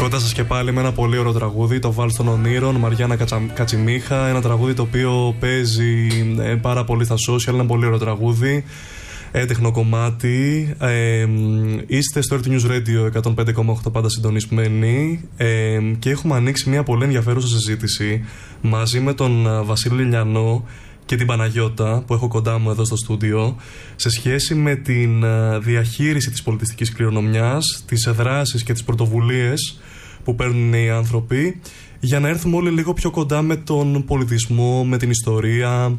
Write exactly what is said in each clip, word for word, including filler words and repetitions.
Κοντά σας και πάλι με ένα πολύ ωραίο τραγούδι, το Βάλς των Ονείρων, Μαριάννα Κατσα... Κατσιμίχα. Ένα τραγούδι το οποίο παίζει ε, πάρα πολύ στα social, ένα πολύ ωραίο τραγούδι. Έτεχνο κομμάτι. Ε, είστε στο Earth News Radio εκατόν πέντε κόμμα οκτώ, πάντα συντονισμένοι. Ε, και έχουμε ανοίξει μια πολύ ενδιαφέρουσα συζήτηση μαζί με τον Βασίλη Λιανό και την Παναγιώτα που έχω κοντά μου εδώ στο στούντιο, σε σχέση με την διαχείριση της πολιτιστικής κληρονομιάς, τις δράσεις και τις πρωτοβουλίες που παίρνουν οι άνθρωποι, για να έρθουμε όλοι λίγο πιο κοντά με τον πολιτισμό, με την ιστορία,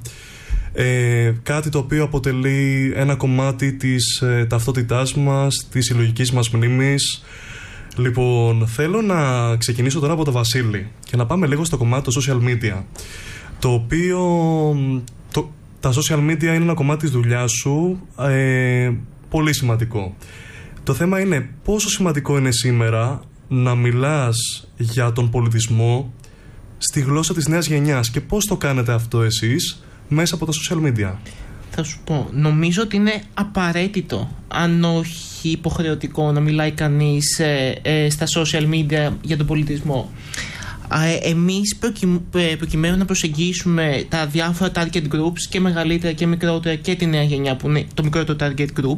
ε, κάτι το οποίο αποτελεί ένα κομμάτι της ε, ταυτότητάς μας, της συλλογικής μας μνήμης. Λοιπόν, θέλω να ξεκινήσω τώρα από το Βασίλη και να πάμε λίγο στο κομμάτι των social media, το οποίο το, τα social media είναι ένα κομμάτι της δουλειάς σου, ε, πολύ σημαντικό. Το θέμα είναι πόσο σημαντικό είναι σήμερα να μιλάς για τον πολιτισμό στη γλώσσα της νέας γενιάς και πώς το κάνετε αυτό εσείς μέσα από τα social media. Θα σου πω, νομίζω ότι είναι απαραίτητο, αν όχι υποχρεωτικό, να μιλάει κανείς ε, ε, στα social media για τον πολιτισμό. Εμείς προκειμένου να προσεγγίσουμε τα διάφορα target groups, και μεγαλύτερα και μικρότερα, και τη νέα γενιά που είναι το μικρότερο target group,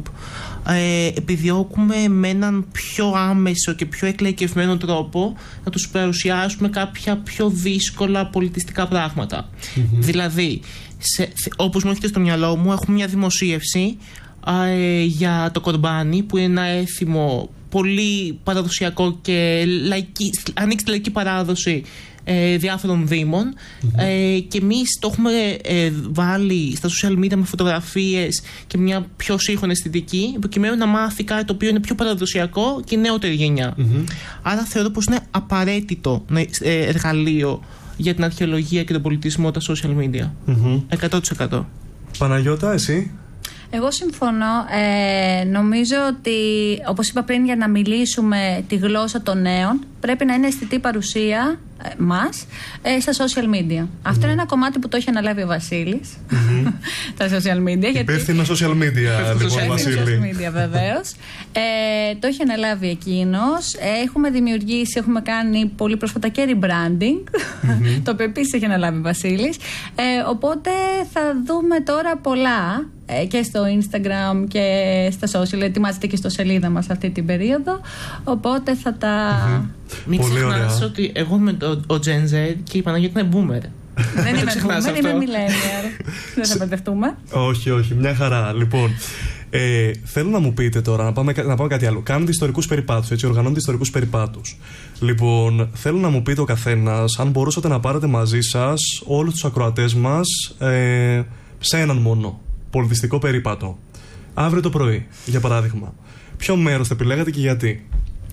επιδιώκουμε με έναν πιο άμεσο και πιο εκλαϊκευμένο τρόπο να τους παρουσιάσουμε κάποια πιο δύσκολα πολιτιστικά πράγματα. Mm-hmm. Δηλαδή, σε, όπως μου έχετε στο μυαλό μου, έχουμε μια δημοσίευση ε, για το κορμπάνι, που είναι ένα έθιμο πολύ παραδοσιακό και λαϊκή, ανοίξει τη λαϊκή παράδοση ε, διάφορων δήμων. Mm-hmm. ε, και εμείς το έχουμε ε, βάλει στα social media με φωτογραφίες και μια πιο σύγχρονη αισθητική, προκειμένου να μάθει κάτι το οποίο είναι πιο παραδοσιακό και νεότερη γενιά. Mm-hmm. Άρα θεωρώ πως είναι απαραίτητο ε, εργαλείο για την αρχαιολογία και τον πολιτισμό τα social media. Mm-hmm. εκατό τοις εκατό. Παναγιώτα, εσύ? Εγώ συμφωνώ. Ε, νομίζω ότι, όπως είπα πριν, για να μιλήσουμε τη γλώσσα των νέων, πρέπει να είναι αισθητή παρουσία ε, μας ε, στα social media. Mm-hmm. Αυτό είναι ένα κομμάτι που το έχει αναλάβει ο Βασίλης. Mm-hmm. Τα social media. Υπεύθυνο social media, λοιπόν, Βασίλη. Social media, βεβαίως. ε, το έχει αναλάβει εκείνος. Έχουμε δημιουργήσει, έχουμε κάνει πολύ πρόσφατα και rebranding, mm-hmm. το οποίο επίσης έχει αναλάβει ο Βασίλης. Ε, οπότε θα δούμε τώρα πολλά και στο Instagram και στα social. Ετοιμάζεται και στο σελίδα μας αυτή την περίοδο, οπότε θα τα... Mm-hmm. Μην ξεχνάς ότι εγώ είμαι το, ο Gen Z και η Παναγιώτη είναι boomer. Δεν είμαι boomer, είμαι millennial. Δεν θα μπερδευτούμε. Όχι, όχι, μια χαρά. Λοιπόν, ε, θέλω να μου πείτε τώρα, να πάμε, να πάμε κάτι άλλο. Κάνετε ιστορικούς περιπάτους, έτσι, οργανώνετε ιστορικούς περιπάτους. Λοιπόν, θέλω να μου πείτε ο καθένας, αν μπορούσατε να πάρετε μαζί σας όλους τους ακροατές μας ε, σε έναν μόνο πολιτιστικό περίπατο, αύριο το πρωί, για παράδειγμα, ποιο μέρος θα επιλέγατε και γιατί?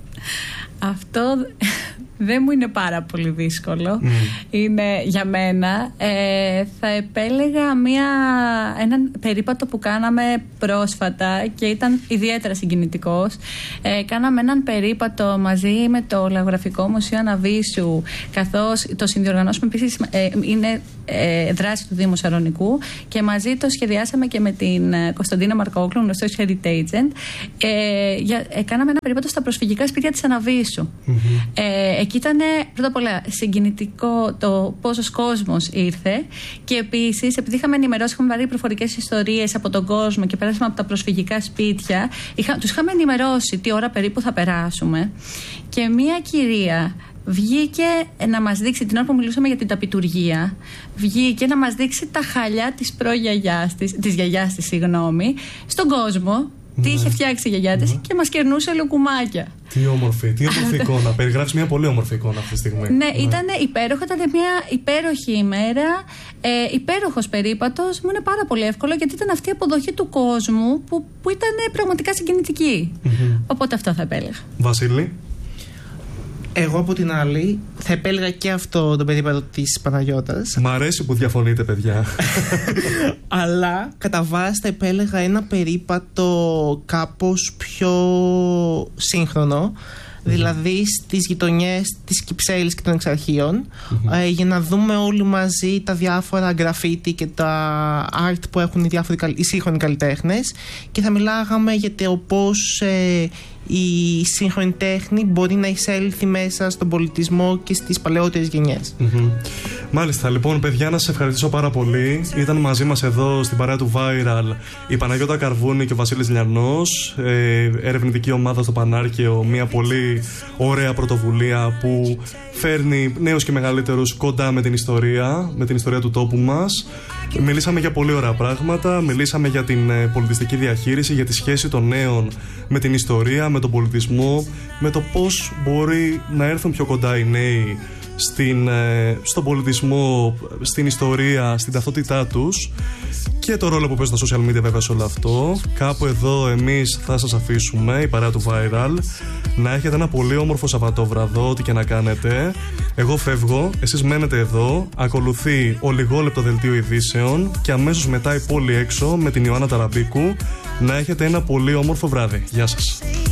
Αυτό δεν μου είναι πάρα πολύ δύσκολο. Mm. Είναι για μένα. Ε, θα επέλεγα μια, έναν περίπατο που κάναμε πρόσφατα και ήταν ιδιαίτερα συγκινητικός. Ε, κάναμε έναν περίπατο μαζί με το Λαογραφικό Μουσείο Αναβίσου, καθώς το συνδιοργανώσουμε επίσης, ε, είναι ε, δράση του Δήμου Σαρονικού, και μαζί το σχεδιάσαμε και με την Κωνσταντίνα Μαρκόκλου, γνωστό Heritage. Ε, για, ε, κάναμε ένα περίπατο στα προσφυγικά σπίτια της Αναβίσου. Mm-hmm. Ε, εκεί ήταν πρώτα απ' όλα συγκινητικό το πόσος κόσμος ήρθε, και επίσης, επειδή είχαμε ενημερώσει, είχαμε βάλει προφορικές ιστορίες από τον κόσμο και πέρασαμε από τα προσφυγικά σπίτια, είχα, τους είχαμε ενημερώσει τι ώρα περίπου θα περάσουμε, και μία κυρία βγήκε να μας δείξει, την ώρα που μιλούσαμε για την ταπιτουργία, βγήκε να μας δείξει τα χαλιά της προγιαγιάς της, της γιαγιάς της, συγγνώμη, στον κόσμο. Τι είχε φτιάξει η γιαγιά της, και μας κερνούσε λουκουμάκια. Τι όμορφη, τι όμορφη εικόνα. Περιγράφεις μια πολύ όμορφη εικόνα αυτή τη στιγμή. Ναι, ναι. Ήταν υπέροχο, ήταν μια υπέροχη ημέρα, ε, υπέροχος περίπατος. Μου είναι πάρα πολύ εύκολο, γιατί ήταν αυτή η αποδοχή του κόσμου που, που ήταν πραγματικά συγκινητική. Mm-hmm. Οπότε αυτό θα επέλεγα. Βασίλη. Εγώ από την άλλη θα επέλεγα και αυτό το περίπατο της Παναγιώτας. Μ' αρέσει που διαφωνείτε, παιδιά. Αλλά κατά βάση θα επέλεγα ένα περίπατο κάπως πιο σύγχρονο, mm-hmm. δηλαδή στις γειτονιές της Κυψέλης και των Εξαρχείων, mm-hmm. ε, για να δούμε όλοι μαζί τα διάφορα γκραφίτι και τα art που έχουν οι, διάφοροι, οι σύγχρονοι καλλιτέχνες, και θα μιλάγαμε για το πώς ε, η σύγχρονη τέχνη μπορεί να εισέλθει μέσα στον πολιτισμό και στις παλαιότερες γενιές. Mm-hmm. Μάλιστα, λοιπόν, παιδιά, να σας ευχαριστήσω πάρα πολύ. Ήταν μαζί μας εδώ στην παρέα του Viral η Παναγιώτα Καρβούνη και ο Βασίλης Λιανός, ε, ερευνητική ομάδα στο Πανάρκαιο, μια πολύ ωραία πρωτοβουλία που φέρνει νέους και μεγαλύτερους κοντά με την ιστορία, με την ιστορία του τόπου μας. Μιλήσαμε για πολύ ωραία πράγματα, μιλήσαμε για την ε, πολιτιστική διαχείριση, για τη σχέση των νέων με την ιστορία, με τον πολιτισμό, με το πώς μπορεί να έρθουν πιο κοντά οι νέοι στην, ε, στον πολιτισμό, στην ιστορία, στην ταυτότητά τους και το ρόλο που παίζουν τα social media βέβαια σε όλο αυτό. Κάπου εδώ εμείς θα σας αφήσουμε, η παρέα του Viral. Να έχετε ένα πολύ όμορφο Σαββατόβραδο, ό,τι και να κάνετε. Εγώ φεύγω, εσείς μένετε εδώ. Ακολουθεί ο λιγόλεπτο δελτίο ειδήσεων και αμέσως μετά η πόλη έξω με την Ιωάννα Ταραμπίκου. Να έχετε ένα πολύ όμορφο βράδυ. Γεια σας.